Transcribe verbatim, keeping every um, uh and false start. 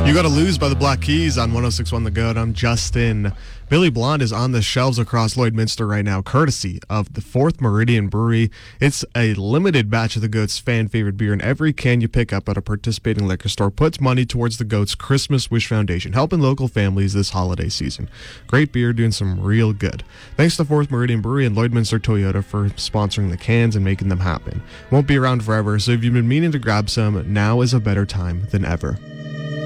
You Gotta Lose by the Black Keys on one oh six point one The Goat. I'm Justin. Billy Blonde is on the shelves across Lloydminster right now, courtesy of the Fourth Meridian Brewery. It's a limited batch of the Goat's fan-favorite beer, and every can you pick up at a participating liquor store puts money towards the Goat's Christmas Wish Foundation, helping local families this holiday season. Great beer doing some real good. Thanks to Fourth Meridian Brewery and Lloydminster Toyota for sponsoring the cans and making them happen. Won't be around forever, so if you've been meaning to grab some, now is a better time than ever.